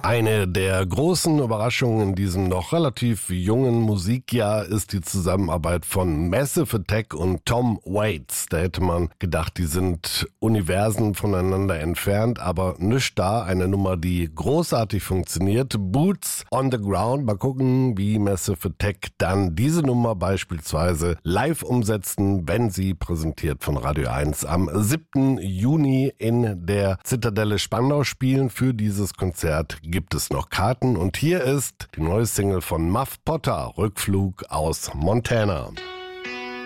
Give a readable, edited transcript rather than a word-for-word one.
Eine der großen Überraschungen in diesem noch relativ jungen Musikjahr ist die Zusammenarbeit von Massive Attack und Tom Waits. Da hätte man gedacht, die sind Universen voneinander entfernt, aber nichts da. Eine Nummer, die großartig funktioniert. Boots on the Ground. Mal gucken, wie Massive Attack dann diese Nummer beispielsweise live umsetzen, wenn sie präsentiert von Radio 1 am 7. Juni in der Zitadelle Spandau spielen. Für dieses Konzert gibt es noch Karten und hier ist die neue Single von Muff Potter, Rückflug aus Montana.